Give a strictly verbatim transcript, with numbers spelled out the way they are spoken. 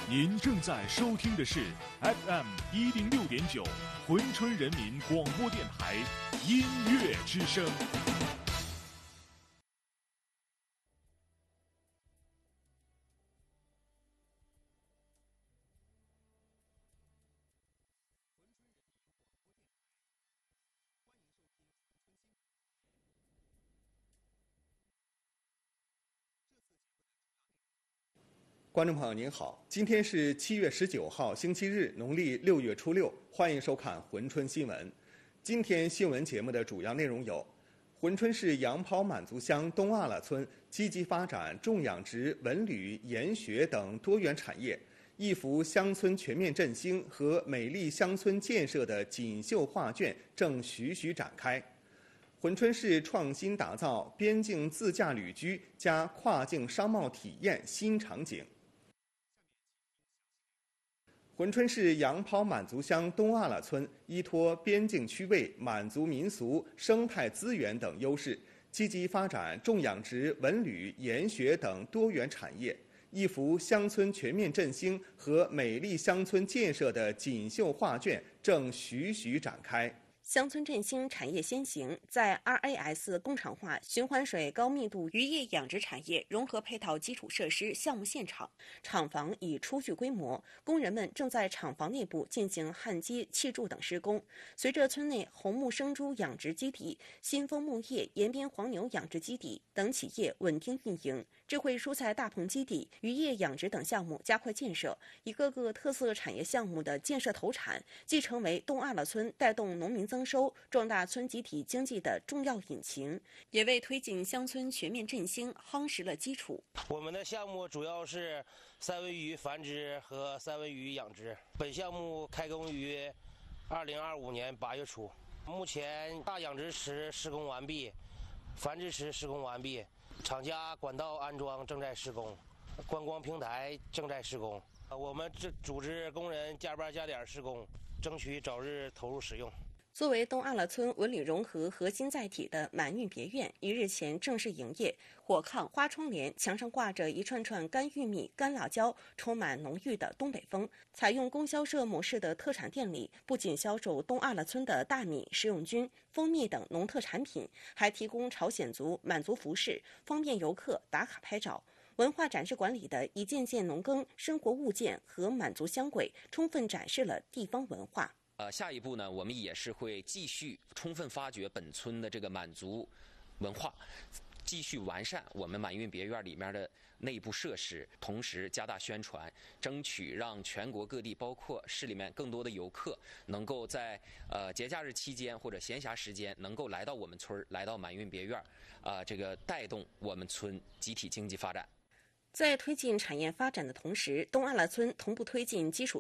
您正在收听的是 F M 一零六点九珲春人民广播电台音乐之声。 观众朋友您好，今天是七月十九号星期日，农历六月初六，欢迎收看珲春新闻。今天新闻节目的主要内容有：珲春市杨圃满族乡东阿拉村积极发展种养殖、文旅、研学等多元产业，一幅乡村全面振兴和美丽乡村建设的锦绣画卷正徐徐展开。珲春市创新打造边境自驾旅居加跨境商贸体验新场景。珲春市杨圃满族乡东阿拉村依托边境区位、满族民俗、生态资源等优势，积极发展种养殖、文旅、研学等多元产业，一幅乡村全面振兴和美丽乡村建设的锦绣画卷正徐徐展开。 乡村振兴产业先行，在 R A S 工厂化循环水高密度渔业养殖产业融合配套基础设施项目现场，厂房已初具规模，工人们正在厂房内部进行焊接、砌筑等施工。随着村内红木生猪养殖基地、新丰牧业延边黄牛养殖基地等企业稳定运营，智慧蔬菜大棚基地、渔业养殖等项目加快建设，一个个特色产业项目的建设投产，既成为东阿拉村带动农民增收、壮大村集体经济的重要引擎，也为推进乡村全面振兴夯实了基础。 我们的项目主要是三文鱼繁殖和三文鱼养殖。本项目开工于二零二五年八月初，目前大养殖池施工完毕，繁殖池施工完毕，厂家管道安装正在施工，观光平台正在施工。我们这组织工人加班加点施工，争取早日投入使用。 作为东阿拉村文旅融合核心载体的满运别院，一日前正式营业。火炕、花窗帘，墙上挂着一串串干玉米、干辣椒，充满浓郁的东北风。采用供销社模式的特产店里，不仅销售东阿拉村的大米、食用菌、蜂蜜等农特产品，还提供朝鲜族、满族服饰，方便游客打卡拍照。文化展示馆里的一件件农耕生活物件和满族香轨，充分展示了地方文化。 呃，下一步呢，我们也是会继续充分发掘本村的这个满族文化，继续完善我们满运别院里面的内部设施，同时加大宣传，争取让全国各地，包括市里面更多的游客，能够在呃节假日期间或者闲暇时间，能够来到我们村，来到满运别院，啊、呃，这个带动我们村集体经济发展。 在推进产业发展的同时，东阿拉村同步推进基础